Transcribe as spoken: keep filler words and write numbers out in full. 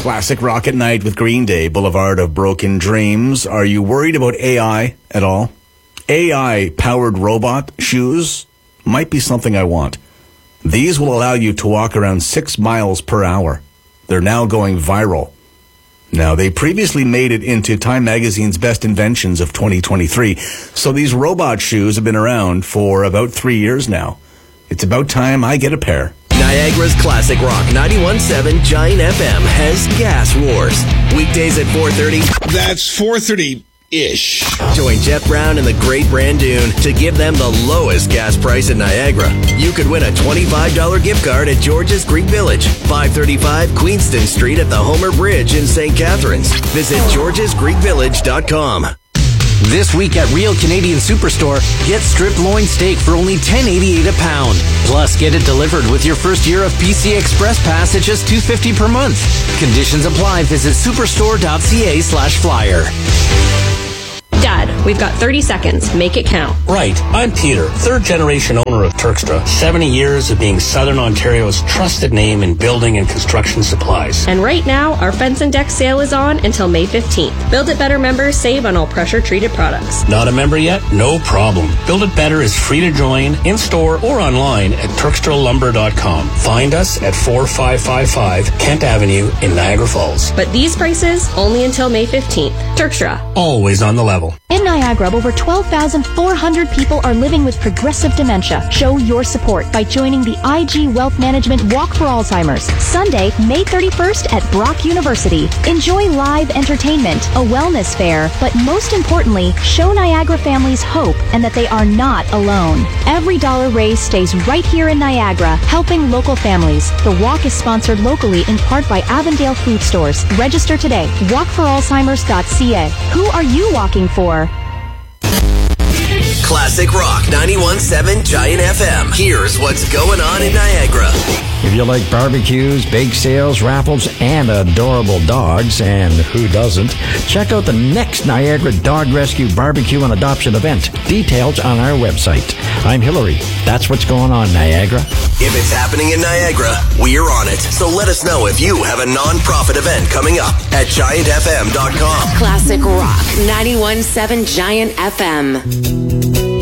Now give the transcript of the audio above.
Classic Rock at Night with Green Day, Boulevard of Broken Dreams. Are you worried about A I at all? A I-powered robot shoes might be something I want. These will allow you to walk around six miles per hour. They're now going viral. Now, they previously made it into Time Magazine's Best Inventions of twenty twenty-three, so these robot shoes have been around for about three years now. It's about time I get a pair. Niagara's Classic Rock ninety-one point seven Giant F M has Gas Wars. Weekdays at four thirty. That's four thirty-ish. Join Jeff Brown and the Great Brandoon to give them the lowest gas price in Niagara. You could win a twenty-five dollars gift card at George's Greek Village, five thirty-five Queenston Street at the Homer Bridge in Saint Catharines. Visit georges greek village dot com. This week at Real Canadian Superstore, get strip loin steak for only ten eighty-eight a pound. Plus, get it delivered with your first year of P C Express Pass at just two fifty per month. Conditions apply. Visit superstore.ca slash flyer. Dad, we've got thirty seconds. Make it count. Right. I'm Peter, third generation owner of Turkstra. seventy years of being Southern Ontario's trusted name in building and construction supplies. And right now, our fence and deck sale is on until May fifteenth. Build It Better members save on all pressure-treated products. Not a member yet? No problem. Build It Better is free to join in-store or online at turkstra lumber dot com. Find us at four five five five Kent Avenue in Niagara Falls. But these prices only until May fifteenth. Turkstra. Always on the level. In Niagara, over twelve thousand four hundred people are living with progressive dementia. Show your support by joining the I G Wealth Management Walk for Alzheimer's, Sunday, May thirty-first at Brock University. Enjoy live entertainment, a wellness fair, but most importantly, show Niagara families hope and that they are not alone. Every dollar raised stays right here in Niagara, helping local families. The walk is sponsored locally in part by Avondale Food Stores. Register today. walk for alzheimers dot c a. Who are you walking for? Classic Rock ninety-one point seven Giant F M. Here's what's going on in Niagara. If you like barbecues, bake sales, raffles, and adorable dogs, and who doesn't, check out the next Niagara Dog Rescue Barbecue and Adoption event. Details on our website. I'm Hillary. That's what's going on, Niagara. If it's happening in Niagara, we're on it. So let us know if you have a non-profit event coming up at giant f m dot com. Classic Rock ninety-one point seven Giant F M.